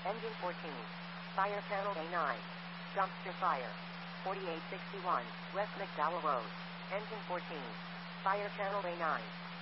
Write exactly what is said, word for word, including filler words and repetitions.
Engine fourteen. Fire channel A nine. Dumpster fire. forty-eight sixty-one, West McDowell Road. Engine fourteen. Fire channel A nine.